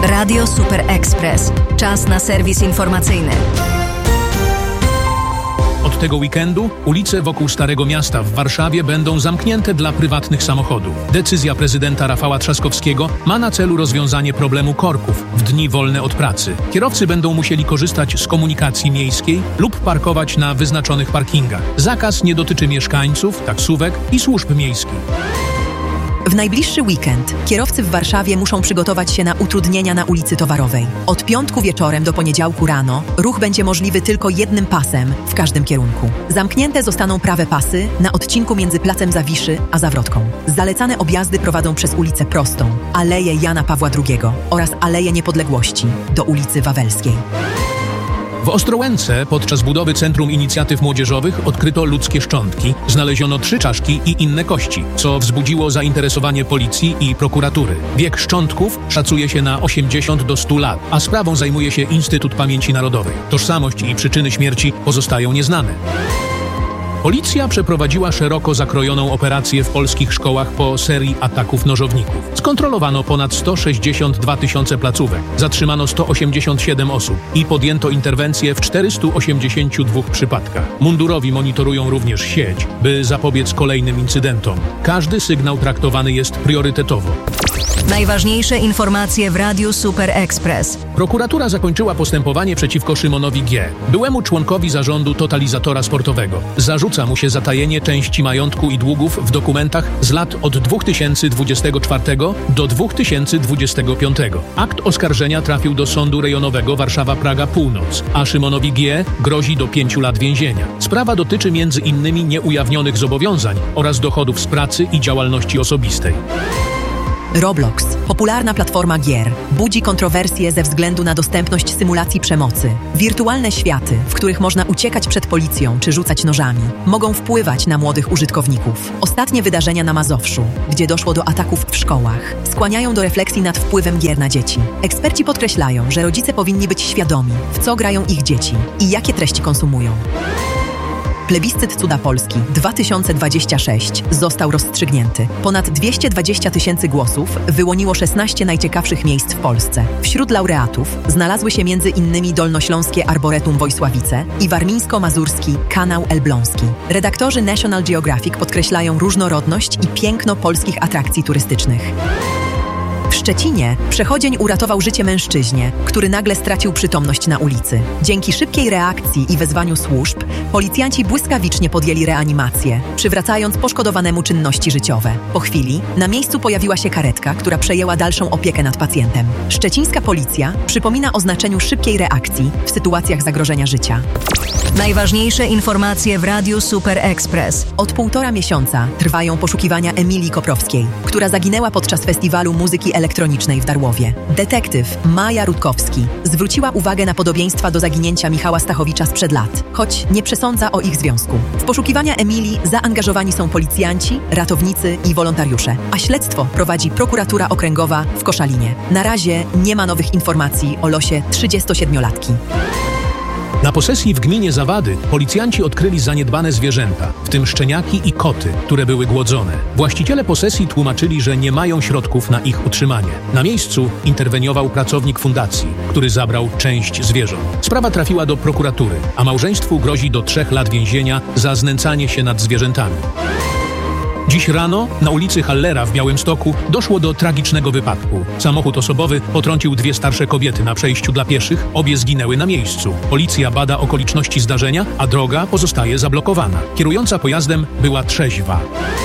Radio Super Express. Czas na serwis informacyjny. Od tego weekendu ulice wokół Starego Miasta w Warszawie będą zamknięte dla prywatnych samochodów. Decyzja prezydenta Rafała Trzaskowskiego ma na celu rozwiązanie problemu korków w dni wolne od pracy. Kierowcy będą musieli korzystać z komunikacji miejskiej lub parkować na wyznaczonych parkingach. Zakaz nie dotyczy mieszkańców, taksówek i służb miejskich. W najbliższy weekend kierowcy w Warszawie muszą przygotować się na utrudnienia na ulicy Towarowej. Od piątku wieczorem do poniedziałku rano ruch będzie możliwy tylko jednym pasem w każdym kierunku. Zamknięte zostaną prawe pasy na odcinku między Placem Zawiszy a Zawrotką. Zalecane objazdy prowadzą przez ulicę Prostą, Aleję Jana Pawła II oraz Aleję Niepodległości do ulicy Wawelskiej. W Ostrołęce podczas budowy Centrum Inicjatyw Młodzieżowych odkryto ludzkie szczątki, znaleziono 3 czaszki i inne kości, co wzbudziło zainteresowanie policji i prokuratury. Wiek szczątków szacuje się na 80 do 100 lat, a sprawą zajmuje się Instytut Pamięci Narodowej. Tożsamość i przyczyny śmierci pozostają nieznane. Policja przeprowadziła szeroko zakrojoną operację w polskich szkołach po serii ataków nożowników. Skontrolowano ponad 162 tysiące placówek, zatrzymano 187 osób i podjęto interwencje w 482 przypadkach. Mundurowi monitorują również sieć, by zapobiec kolejnym incydentom. Każdy sygnał traktowany jest priorytetowo. Najważniejsze informacje w Radiu Super Express. Prokuratura zakończyła postępowanie przeciwko Szymonowi G., byłemu członkowi zarządu Totalizatora Sportowego. Zarzuca mu się zatajenie części majątku i długów w dokumentach z lat od 2024 do 2025. Akt oskarżenia trafił do Sądu Rejonowego Warszawa-Praga Północ, a Szymonowi G. grozi do 5 lat więzienia. Sprawa dotyczy m.in. nieujawnionych zobowiązań oraz dochodów z pracy i działalności osobistej. Roblox, popularna platforma gier, budzi kontrowersje ze względu na dostępność symulacji przemocy. Wirtualne światy, w których można uciekać przed policją czy rzucać nożami, mogą wpływać na młodych użytkowników. Ostatnie wydarzenia na Mazowszu, gdzie doszło do ataków w szkołach, skłaniają do refleksji nad wpływem gier na dzieci. Eksperci podkreślają, że rodzice powinni być świadomi, w co grają ich dzieci i jakie treści konsumują. Plebiscyt Cuda Polski 2026 został rozstrzygnięty. Ponad 220 tysięcy głosów wyłoniło 16 najciekawszych miejsc w Polsce. Wśród laureatów znalazły się m.in. Dolnośląskie Arboretum Wojsławice i warmińsko-mazurski Kanał Elbląski. Redaktorzy National Geographic podkreślają różnorodność i piękno polskich atrakcji turystycznych. W Szczecinie przechodzień uratował życie mężczyźnie, który nagle stracił przytomność na ulicy. Dzięki szybkiej reakcji i wezwaniu służb, policjanci błyskawicznie podjęli reanimację, przywracając poszkodowanemu czynności życiowe. Po chwili na miejscu pojawiła się karetka, która przejęła dalszą opiekę nad pacjentem. Szczecińska policja przypomina o znaczeniu szybkiej reakcji w sytuacjach zagrożenia życia. Najważniejsze informacje w Radiu Super Express. Od 1,5 miesiąca trwają poszukiwania Emilii Koprowskiej, która zaginęła podczas festiwalu muzyki elektronicznej w Darłowie. Detektyw Maja Rutkowski zwróciła uwagę na podobieństwa do zaginięcia Michała Stachowicza sprzed lat, choć nie przesądza o ich związku. W poszukiwania Emilii zaangażowani są policjanci, ratownicy i wolontariusze, a śledztwo prowadzi prokuratura okręgowa w Koszalinie. Na razie nie ma nowych informacji o losie 37-latki. Na posesji w gminie Zawady policjanci odkryli zaniedbane zwierzęta, w tym szczeniaki i koty, które były głodzone. Właściciele posesji tłumaczyli, że nie mają środków na ich utrzymanie. Na miejscu interweniował pracownik fundacji, który zabrał część zwierząt. Sprawa trafiła do prokuratury, a małżeństwu grozi do 3 lat więzienia za znęcanie się nad zwierzętami. Dziś rano na ulicy Hallera w Białymstoku doszło do tragicznego wypadku. Samochód osobowy potrącił 2 starsze kobiety na przejściu dla pieszych. Obie zginęły na miejscu. Policja bada okoliczności zdarzenia, a droga pozostaje zablokowana. Kierująca pojazdem była trzeźwa.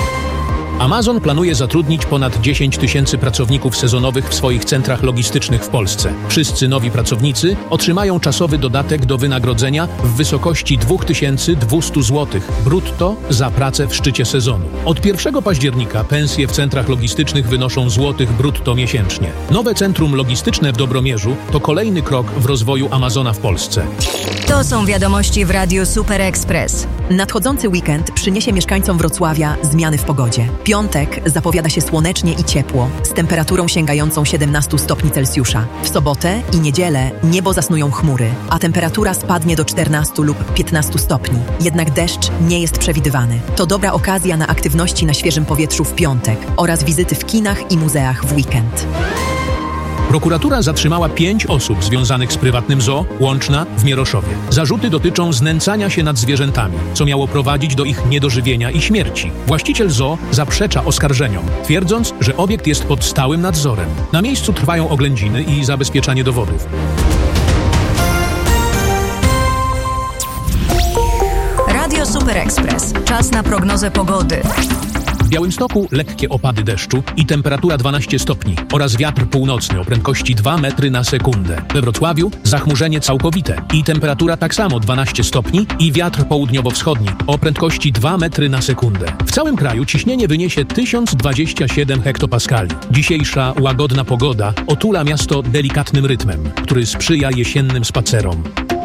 Amazon planuje zatrudnić ponad 10 tysięcy pracowników sezonowych w swoich centrach logistycznych w Polsce. Wszyscy nowi pracownicy otrzymają czasowy dodatek do wynagrodzenia w wysokości 2200 zł brutto za pracę w szczycie sezonu. Od 1 października pensje w centrach logistycznych wynoszą złotych brutto miesięcznie. Nowe centrum logistyczne w Dobromierzu to kolejny krok w rozwoju Amazona w Polsce. To są wiadomości w Radiu Super Express. Nadchodzący weekend przyniesie mieszkańcom Wrocławia zmiany w pogodzie. Piątek zapowiada się słonecznie i ciepło, z temperaturą sięgającą 17 stopni Celsjusza. W sobotę i niedzielę niebo zasnują chmury, a temperatura spadnie do 14 lub 15 stopni. Jednak deszcz nie jest przewidywany. To dobra okazja na aktywności na świeżym powietrzu w piątek oraz wizyty w kinach i muzeach w weekend. Prokuratura zatrzymała 5 osób związanych z prywatnym zoo Łączna w Mieroszowie. Zarzuty dotyczą znęcania się nad zwierzętami, co miało prowadzić do ich niedożywienia i śmierci. Właściciel zoo zaprzecza oskarżeniom, twierdząc, że obiekt jest pod stałym nadzorem. Na miejscu trwają oględziny i zabezpieczanie dowodów. Radio Super Express. Czas na prognozę pogody. W Białymstoku lekkie opady deszczu i temperatura 12 stopni oraz wiatr północny o prędkości 2 metry na sekundę. We Wrocławiu zachmurzenie całkowite i temperatura tak samo 12 stopni i wiatr południowo-wschodni o prędkości 2 metry na sekundę. W całym kraju ciśnienie wyniesie 1027 hektopaskali. Dzisiejsza łagodna pogoda otula miasto delikatnym rytmem, który sprzyja jesiennym spacerom.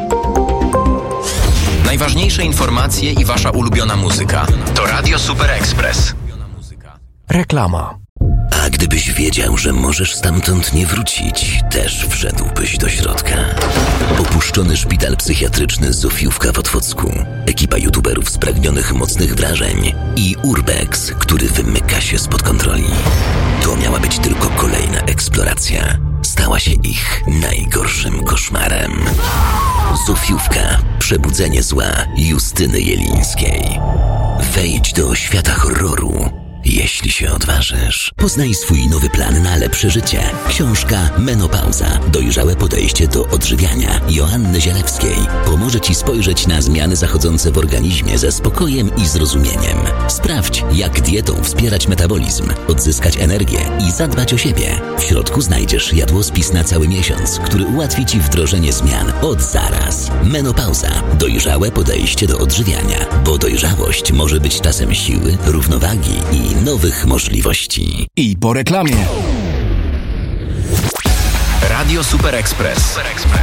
Najważniejsze informacje i wasza ulubiona muzyka to Radio Super Express. Reklama. A gdybyś wiedział, że możesz stamtąd nie wrócić, też wszedłbyś do środka. Opuszczony szpital psychiatryczny Zofiówka w Otwocku, ekipa youtuberów spragnionych mocnych wrażeń i Urbex, który wymyka się spod kontroli. To miała być tylko kolejna eksploracja. Stała się ich najgorszym koszmarem. Zofiówka. Przebudzenie zła Justyny Jelińskiej. Wejdź do świata horroru, jeśli się odważysz. Poznaj swój nowy plan na lepsze życie. Książka Menopauza. Dojrzałe podejście do odżywiania Joanny Zielewskiej pomoże Ci spojrzeć na zmiany zachodzące w organizmie ze spokojem i zrozumieniem. Sprawdź, jak dietą wspierać metabolizm, odzyskać energię i zadbać o siebie. W środku znajdziesz jadłospis na cały miesiąc, który ułatwi Ci wdrożenie zmian od zaraz. Menopauza. Dojrzałe podejście do odżywiania, bo dojrzałość może być czasem siły, równowagi i nowych możliwości. I po reklamie. Radio Super Express.